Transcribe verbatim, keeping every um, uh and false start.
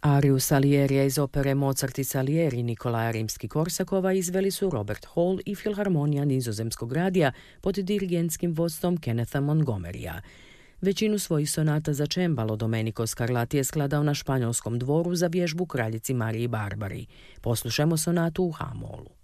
Ariju Salierija iz opere Mozart i Salieri Nikolaja Rimski-Korsakova izveli su Robert Hall i Filharmonija Nizozemskog radija pod dirigentskim vodstvom Kennetha Montgomerya. Većinu svojih sonata za čembalo Domenico Scarlatti je skladao na španjolskom dvoru za vježbu kraljici Mariji Barbari. Poslušajmo sonatu u H-molu.